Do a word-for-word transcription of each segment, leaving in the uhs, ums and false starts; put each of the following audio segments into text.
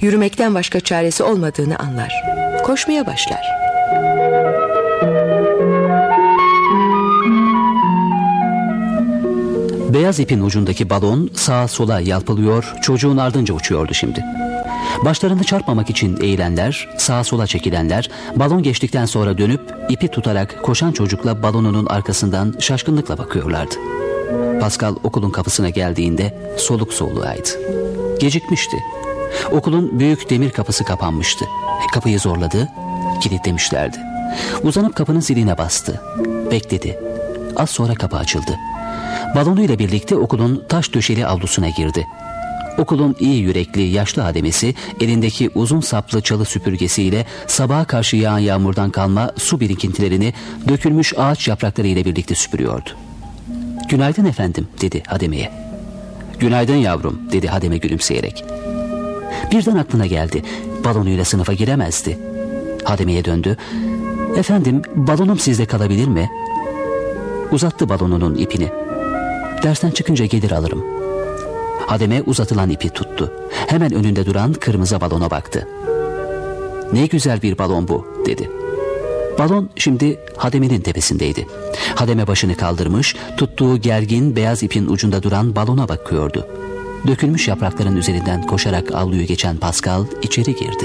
Yürümekten başka çaresi olmadığını anlar. Koşmaya başlar. Beyaz ipin ucundaki balon sağa sola yalpalıyor, çocuğun ardınca uçuyordu şimdi. Başlarını çarpmamak için eğilenler, sağa sola çekilenler, balon geçtikten sonra dönüp ipi tutarak koşan çocukla balonunun arkasından şaşkınlıkla bakıyorlardı. Pascal okulun kapısına geldiğinde soluk soluğaydı. Gecikmişti. Okulun büyük demir kapısı kapanmıştı. Kapıyı zorladı, kilitlemişlerdi. Uzanıp kapının ziline bastı. Bekledi. Az sonra kapı açıldı. Balonuyla birlikte okulun taş döşeli avlusuna girdi. Okulun iyi yürekli yaşlı hademesi elindeki uzun saplı çalı süpürgesiyle sabaha karşı yağan yağmurdan kalma su birikintilerini dökülmüş ağaç yaprakları ile birlikte süpürüyordu. "Günaydın efendim," dedi hademeye. "Günaydın yavrum," dedi hademe gülümseyerek. Birden aklına geldi. Balonuyla sınıfa giremezdi. Hademeye döndü. "Efendim, balonum sizde kalabilir mi?" Uzattı balonunun ipini. "Dersten çıkınca gelir alırım." Hademe uzatılan ipi tuttu. Hemen önünde duran kırmızı balona baktı. "Ne güzel bir balon bu," dedi. Balon şimdi hademenin tepesindeydi. Hademe başını kaldırmış, tuttuğu gergin beyaz ipin ucunda duran balona bakıyordu. Dökülmüş yaprakların üzerinden koşarak avluyu geçen Pascal içeri girdi.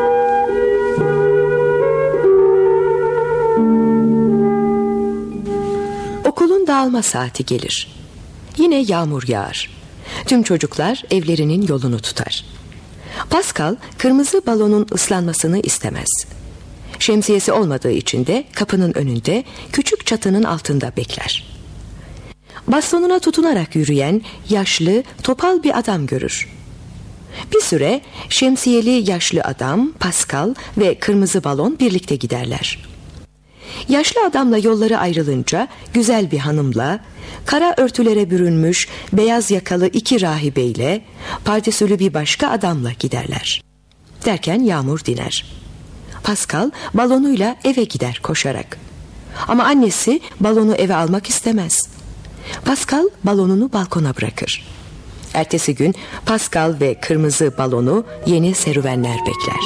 Okulun dağılma saati gelir. Yine yağmur yağar. Tüm çocuklar evlerinin yolunu tutar. Pascal kırmızı balonun ıslanmasını istemez. Şemsiyesi olmadığı için de kapının önünde küçük çatının altında bekler. Bastonuna tutunarak yürüyen yaşlı, topal bir adam görür. Bir süre şemsiyeli yaşlı adam, Pascal ve kırmızı balon birlikte giderler. Yaşlı adamla yolları ayrılınca güzel bir hanımla, kara örtülere bürünmüş beyaz yakalı iki rahibeyle, pardesülü bir başka adamla giderler. Derken yağmur diner. Pascal balonuyla eve gider koşarak. Ama annesi balonu eve almak istemez. Pascal balonunu balkona bırakır. Ertesi gün Pascal ve kırmızı balonu yeni serüvenler bekler.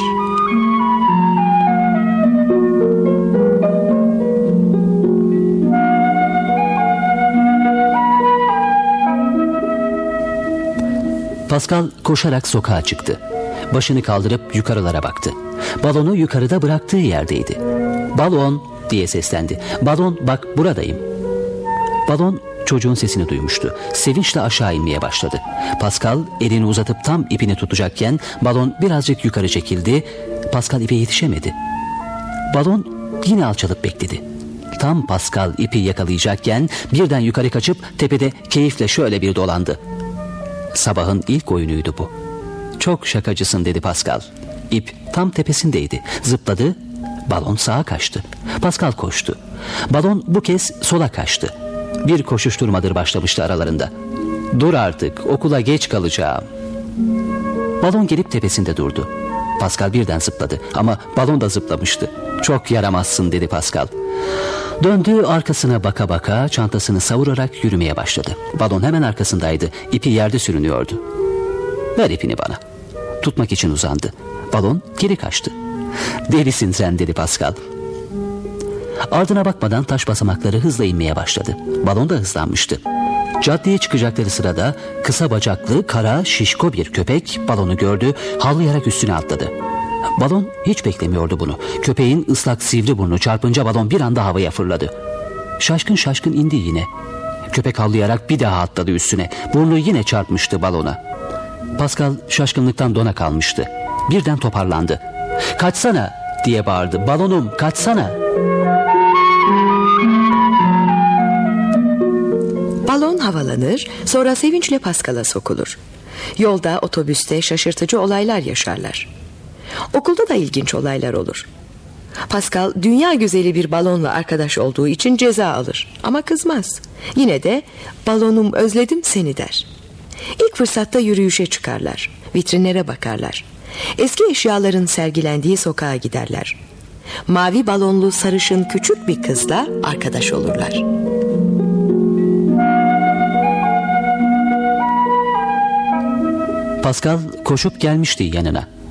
Pascal koşarak sokağa çıktı. Başını kaldırıp yukarılara baktı. Balonu yukarıda bıraktığı yerdeydi. "Balon," diye seslendi. "Balon, bak buradayım." Balon çocuğun sesini duymuştu. Sevinçle aşağı inmeye başladı. Pascal elini uzatıp tam ipini tutacakken balon birazcık yukarı çekildi. Pascal ipe yetişemedi. Balon yine alçalıp bekledi. Tam Pascal ipi yakalayacakken birden yukarı kaçıp tepede keyifle şöyle bir dolandı. Sabahın ilk oyunuydu bu. "Çok şakacısın," dedi Pascal. İp tam tepesindeydi. Zıpladı. Balon sağa kaçtı. Pascal koştu. Balon bu kez sola kaçtı. Bir koşuşturmadır başlamıştı aralarında. "Dur artık, okula geç kalacağım." Balon gelip tepesinde durdu. Pascal birden zıpladı ama balon da zıplamıştı. "Çok yaramazsın," dedi Pascal. Döndü, arkasına baka baka çantasını savurarak yürümeye başladı. Balon hemen arkasındaydı. İpi yerde sürünüyordu. "Ver ipini bana." Tutmak için uzandı. Balon geri kaçtı. "Delisin sen," dedi Pascal. Ardına bakmadan taş basamakları hızla inmeye başladı. Balon da hızlanmıştı. Caddeye çıkacakları sırada kısa bacaklı, kara, şişko bir köpek balonu gördü, havlayarak üstüne atladı. Balon hiç beklemiyordu bunu. Köpeğin ıslak sivri burnu çarpınca balon bir anda havaya fırladı. Şaşkın şaşkın indi yine. Köpek havlayarak bir daha atladı üstüne. Burnu yine çarpmıştı balona. Pascal şaşkınlıktan dona kalmıştı. Birden toparlandı. "Kaçsana," diye bağırdı. "Balonum, kaçsana." Balon havalanır, sonra sevinçle Pascal'a sokulur. Yolda, otobüste şaşırtıcı olaylar yaşarlar. Okulda da ilginç olaylar olur. Pascal dünya güzeli bir balonla arkadaş olduğu için ceza alır ama kızmaz. Yine de "Balonum, özledim seni," der. İlk fırsatta yürüyüşe çıkarlar. Vitrinlere bakarlar. Eski eşyaların sergilendiği sokağa giderler. Mavi balonlu sarışın küçük bir kızla arkadaş olurlar. Pascal koşup gelmişti yanına.